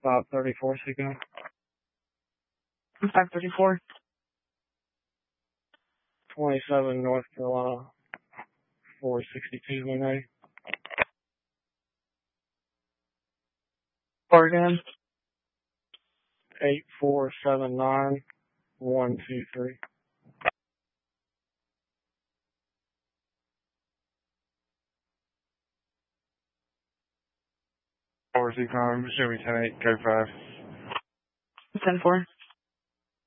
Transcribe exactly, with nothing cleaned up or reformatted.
five thirty-four, Seacom. five thirty-four. twenty-seven North Carolina, four sixty-two, one A. Oregon. eight four seven nine, one two three. Four Seacom, show me ten eight, code five. ten four.